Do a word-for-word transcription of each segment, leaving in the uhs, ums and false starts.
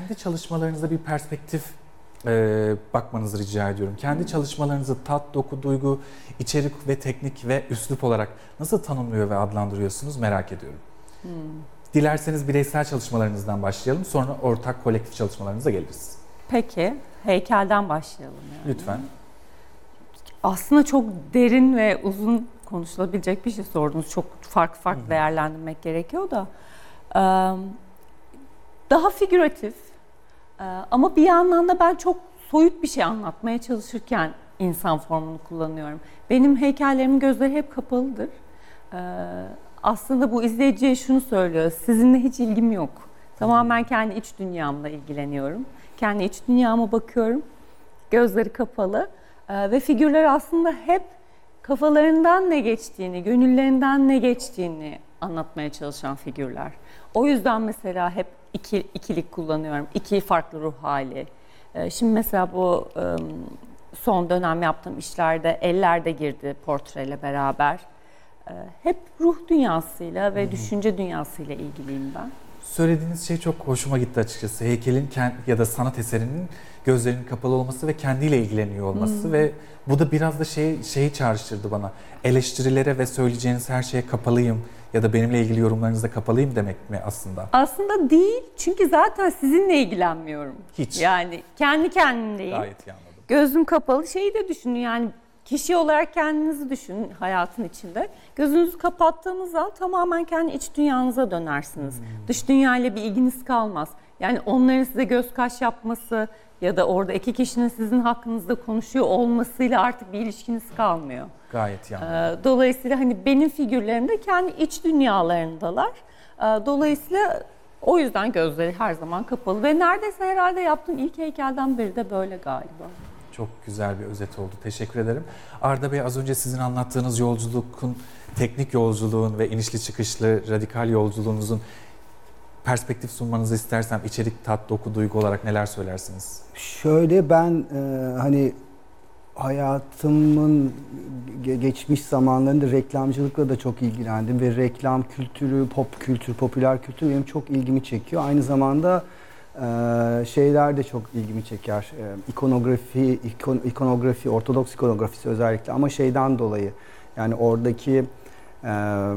kendi çalışmalarınıza bir perspektif e, bakmanızı rica ediyorum. Kendi hmm. çalışmalarınızı tat, doku, duygu, içerik ve teknik ve üslup olarak nasıl tanımlıyor ve adlandırıyorsunuz merak ediyorum. Hmm. Dilerseniz bireysel çalışmalarınızdan başlayalım, sonra ortak kolektif çalışmalarınıza geliriz. Peki, heykelden başlayalım yani. Lütfen. Aslında çok derin ve uzun konuşulabilecek bir şey sordunuz. Çok farklı farklı Hı-hı. değerlendirmek gerekiyor da. Daha figüratif ama bir yandan da ben çok soyut bir şey anlatmaya çalışırken insan formunu kullanıyorum. Benim heykellerimin gözleri hep kapalıdır. Aslında bu izleyiciye şunu söylüyor, sizinle hiç ilgim yok. Tamamen kendi iç dünyamla ilgileniyorum. Kendi iç dünyama bakıyorum, gözleri kapalı ve figürler aslında hep kafalarından ne geçtiğini, gönüllerinden ne geçtiğini anlatmaya çalışan figürler. O yüzden mesela hep iki, ikilik kullanıyorum, iki farklı ruh hali. Şimdi mesela bu son dönem yaptığım işlerde eller de girdi portreyle beraber. Hep ruh dünyasıyla ve Hı-hı. düşünce dünyasıyla ilgiliyim ben. Söylediğiniz şey çok hoşuma gitti açıkçası. Heykelin ya da sanat eserinin gözlerinin kapalı olması ve kendiyle ilgileniyor olması Hı-hı. ve bu da biraz da şey, şeyi çağrıştırdı bana. Eleştirilere ve söyleyeceğiniz her şeye kapalıyım ya da benimle ilgili yorumlarınızda kapalıyım demek mi aslında? Aslında değil. Çünkü zaten sizinle ilgilenmiyorum. Hiç. Yani kendi kendimdeyim. Gayet iyi anladım. Gözüm kapalı. Şeyi de düşünün yani kişi olarak kendinizi düşünün hayatın içinde. Gözünüzü kapattığınız zaman tamamen kendi iç dünyanıza dönersiniz. Hmm. Dış dünyayla bir ilginiz kalmaz. Yani onların size göz kaş yapması ya da orada iki kişinin sizin hakkınızda konuşuyor olmasıyla artık bir ilişkiniz kalmıyor. Gayet iyi anladım. Dolayısıyla hani benim figürlerim de kendi iç dünyalarındalar. Dolayısıyla o yüzden gözleri her zaman kapalı ve neredeyse herhalde yaptığım ilk heykelden beri de böyle galiba. Çok güzel bir özet oldu. Teşekkür ederim. Arda Bey, az önce sizin anlattığınız yolculuğun, teknik yolculuğun ve inişli çıkışlı radikal yolculuğunuzun perspektif sunmanızı istersem içerik, tat, doku, duygu olarak neler söylersiniz? Şöyle ben e, hani hayatımın geçmiş zamanlarında reklamcılıkla da çok ilgilendim ve reklam kültürü, pop kültür, popüler kültür benim çok ilgimi çekiyor. Aynı zamanda Ee, şeyler de çok ilgimi çeker. Ee, ikonografi, ikon, ikonografi, ortodoks ikonografisi özellikle ama şeyden dolayı yani oradaki e,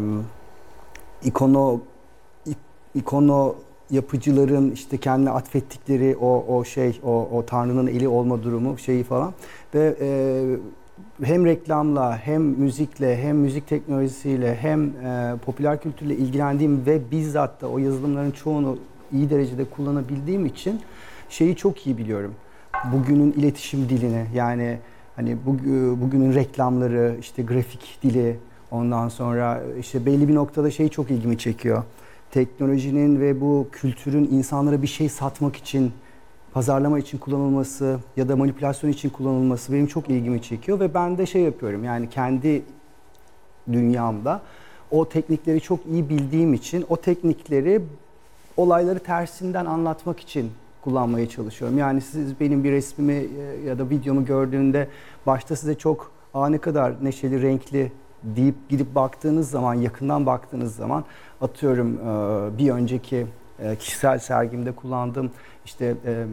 ikono ikono yapıcıların işte kendine atfettikleri o o şey o o Tanrı'nın eli olma durumu şeyi falan ve e, hem reklamla hem müzikle hem müzik teknolojisiyle hem e, popüler kültürle ilgilendiğim ve bizzat da o yazılımların çoğunu iyi derecede kullanabildiğim için şeyi çok iyi biliyorum. Bugünün iletişim dilini yani hani bugünün reklamları, işte grafik dili, ondan sonra işte belli bir noktada şey çok ilgimi çekiyor. Teknolojinin ve bu kültürün insanlara bir şey satmak için, pazarlama için kullanılması ya da manipülasyon için kullanılması benim çok ilgimi çekiyor ve ben de şey yapıyorum yani kendi dünyamda o teknikleri çok iyi bildiğim için o teknikleri olayları tersinden anlatmak için kullanmaya çalışıyorum. Yani siz benim bir resmimi ya da videomu gördüğünde başta size çok aa ne kadar neşeli, renkli deyip gidip baktığınız zaman, yakından baktığınız zaman atıyorum bir önceki kişisel sergimde kullandığım işte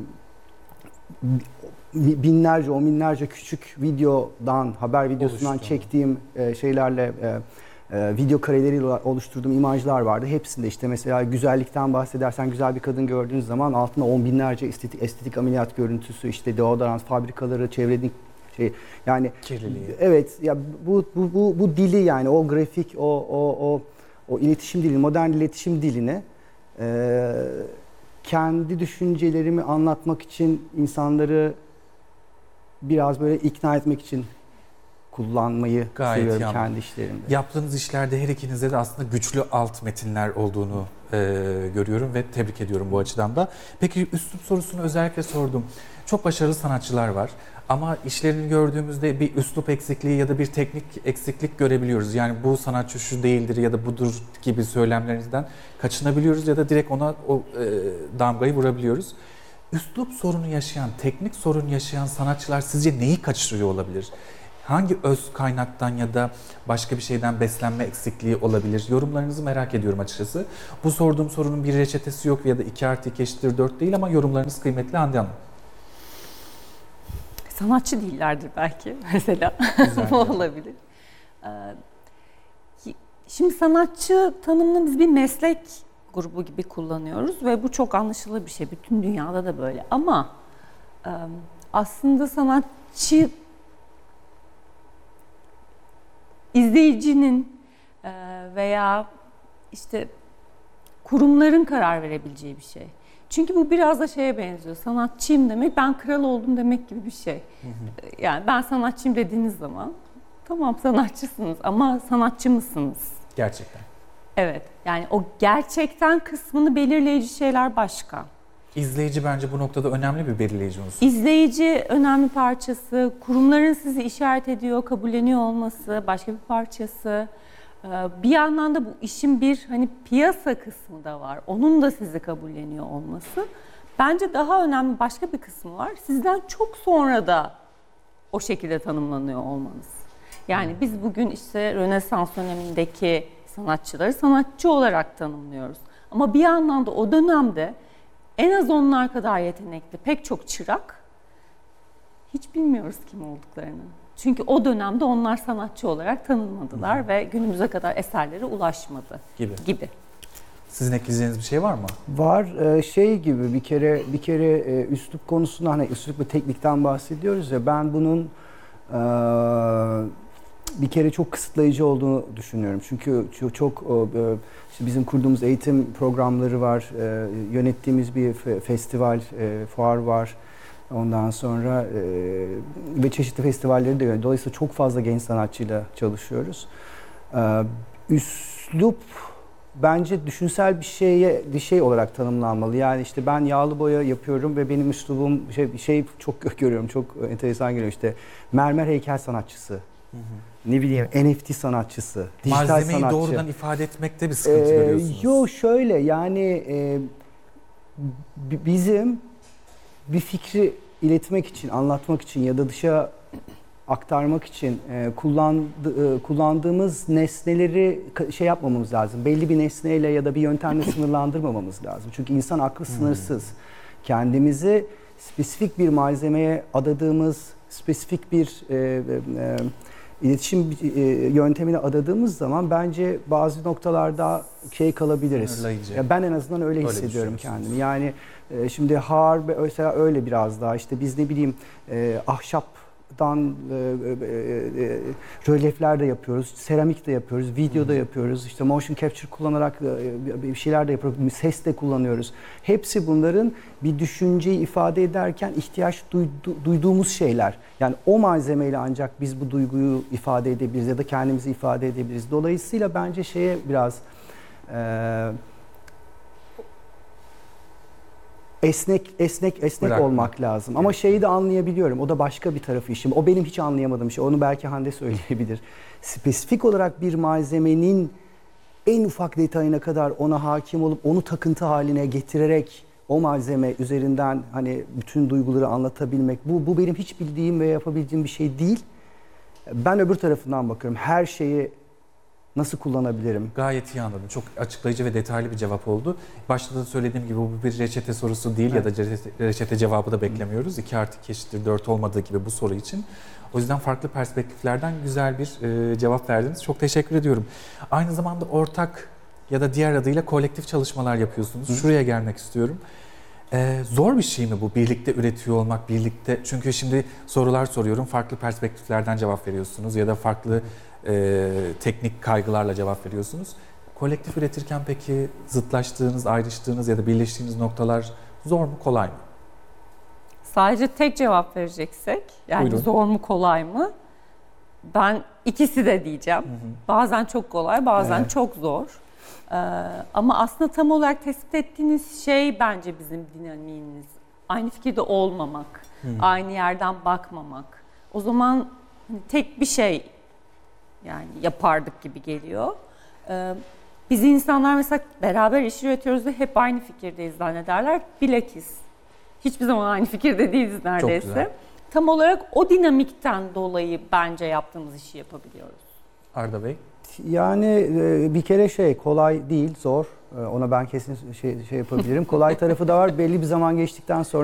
binlerce, on binlerce küçük videodan, haber videosundan çektiğim şeylerle video kareleriyle oluşturduğum imajlar vardı. Hepsinde işte mesela güzellikten bahsedersen güzel bir kadın gördüğünüz zaman altında on binlerce estetik, estetik ameliyat görüntüsü, işte deodorant fabrikaları, çevrenin şey yani kirliliği. Evet ya bu bu bu bu dili yani o grafik o o o o iletişim dili, modern iletişim dilini e, kendi düşüncelerimi anlatmak için insanları biraz böyle ikna etmek için kullanmayı Gayet seviyorum yanlı. Kendi işlerimde. Yaptığınız işlerde her ikinizde de aslında güçlü alt metinler olduğunu e, görüyorum ve tebrik ediyorum bu açıdan da. Peki üslup sorusunu özellikle sordum. Çok başarılı sanatçılar var ama işlerini gördüğümüzde bir üslup eksikliği ya da bir teknik eksiklik görebiliyoruz. Yani bu sanatçı şu değildir ya da budur gibi söylemlerinizden kaçınabiliyoruz ya da direkt ona o e, damgayı vurabiliyoruz. Üslup sorunu yaşayan, teknik sorun yaşayan sanatçılar sizce neyi kaçırıyor olabilir? hangi öz kaynaktan ya da başka bir şeyden beslenme eksikliği olabilir? Yorumlarınızı merak ediyorum açıkçası. Bu sorduğum sorunun bir reçetesi yok ya da iki artı iki eşittir dört değil ama yorumlarınız kıymetli Hande Hanım. Sanatçı değillerdir belki mesela. Bu olabilir. Şimdi sanatçı tanımını biz bir meslek grubu gibi kullanıyoruz ve bu çok anlaşılır bir şey. Bütün dünyada da böyle. Ama aslında sanatçı izleyicinin veya işte kurumların karar verebileceği bir şey. Çünkü bu biraz da şeye benziyor. Sanatçıyım demek, ben kral oldum demek gibi bir şey. Hı hı. Yani ben sanatçıyım dediğiniz zaman, tamam sanatçısınız ama sanatçı mısınız? Gerçekten. Evet. Yani o gerçekten kısmını belirleyici şeyler başka. İzleyici bence bu noktada önemli bir belirleyici unsur. İzleyici önemli parçası, kurumların sizi işaret ediyor, kabulleniyor olması başka bir parçası. Bir yandan da bu işin bir hani piyasa kısmı da var. Onun da sizi kabulleniyor olması. Bence daha önemli başka bir kısmı var. Sizden çok sonra da o şekilde tanımlanıyor olmanız. Yani biz bugün işte Rönesans dönemindeki sanatçıları sanatçı olarak tanımlıyoruz. Ama bir yandan da o dönemde en az onlar kadar yetenekli pek çok çırak hiç bilmiyoruz kim olduklarını. Çünkü o dönemde onlar sanatçı olarak tanınmadılar Hı. ve günümüze kadar eserlere ulaşmadı gibi. gibi. Sizin ekleyeceğiniz bir şey var mı? Var. Şey gibi bir kere bir kere üslup konusunda hani üslup ve teknikten bahsediyoruz ya, ben bunun bir kere çok kısıtlayıcı olduğunu düşünüyorum. Çünkü çok, çok işte bizim kurduğumuz eğitim programları var, yönettiğimiz bir festival, fuar var. Ondan sonra e, ve çeşitli festivalleri de yönetiyoruz. Dolayısıyla çok fazla genç sanatçıyla çalışıyoruz. E, üslup bence düşünsel bir şeye bir şey olarak tanımlanmalı. Yani işte ben yağlı boya yapıyorum ve benim üslubum şey, şey çok görüyorum, çok enteresan geliyor. İşte mermer heykel sanatçısı. Hı hı. Ne bileyim N F T sanatçısı, dijital Malzemeyi sanatçı. doğrudan ifade etmekte bir sıkıntı ee, görüyorsunuz. Yok şöyle yani e, bizim bir fikri iletmek için, anlatmak için ya da dışa aktarmak için e, kullandı, e, kullandığımız nesneleri şey yapmamamız lazım. Belli bir nesneyle ya da bir yöntemle sınırlandırmamamız lazım. Çünkü insan aklı hmm. sınırsız. Kendimizi spesifik bir malzemeye adadığımız, spesifik bir e, e, iletişim e, yöntemine adadığımız zaman bence bazı noktalarda şey kalabiliriz. Ya ben en azından öyle, öyle hissediyorum kendimi. Yani e, şimdi har mesela öyle biraz daha işte biz ne bileyim e, ahşaptan e, e, e, rölyefler de yapıyoruz, seramik de yapıyoruz, video da yapıyoruz, işte motion capture kullanarak e, bir şeyler de yapıyoruz, ses de kullanıyoruz. Hepsi bunların bir düşünceyi ifade ederken ihtiyaç duydu, duyduğumuz şeyler. Yani o malzemeyle ancak biz bu duyguyu ifade edebiliriz ya da kendimizi ifade edebiliriz. Dolayısıyla bence şeye biraz e, esnek esnek esnek Bırakma. olmak lazım. Ama şeyi de anlayabiliyorum. O da başka bir tarafı işim. O benim hiç anlayamadığım şey. Onu belki Hande söyleyebilir. Spesifik olarak bir malzemenin en ufak detayına kadar ona hakim olup onu takıntı haline getirerek o malzeme üzerinden hani bütün duyguları anlatabilmek, bu bu benim hiç bildiğim ve yapabildiğim bir şey değil. Ben öbür tarafından bakıyorum. Her şeyi nasıl kullanabilirim? Gayet iyi anladım. Çok açıklayıcı ve detaylı bir cevap oldu. Başta da söylediğim gibi bu bir reçete sorusu değil, evet. ya da reçete cevabı da beklemiyoruz. iki artı iki eşittir dört olmadığı gibi bu soru için. O yüzden farklı perspektiflerden güzel bir e, cevap verdiniz. Çok teşekkür ediyorum. Aynı zamanda ortak ya da diğer adıyla kolektif çalışmalar yapıyorsunuz. Hı. Şuraya gelmek istiyorum. Ee, zor bir şey mi bu? Birlikte üretiyor olmak, birlikte... Çünkü şimdi sorular soruyorum, farklı perspektiflerden cevap veriyorsunuz ya da farklı e, teknik kaygılarla cevap veriyorsunuz. Kolektif üretirken peki zıtlaştığınız, ayrıştığınız ya da birleştiğiniz noktalar zor mu, kolay mı? Sadece tek cevap vereceksek, yani Buyurun. Zor mu, kolay mı? Ben ikisi de diyeceğim. Hı hı. Bazen çok kolay, bazen evet. çok zor. Ee, ama aslında tam olarak tespit ettiğiniz şey bence bizim dinamiğimiz. Aynı fikirde olmamak, hmm. aynı yerden bakmamak. O zaman hani tek bir şey yani yapardık gibi geliyor. Ee, biz insanlar mesela beraber iş üretiyoruz ve hep aynı fikirdeyiz zannederler. Bilakis hiçbir zaman aynı fikirde değiliz neredeyse. tam olarak o dinamikten dolayı bence yaptığımız işi yapabiliyoruz. Arda Bey? Yani e, bir kere şey kolay değil, zor. E, Ona ben kesin şey, şey yapabilirim. Kolay tarafı da var. Belli bir zaman geçtikten sonra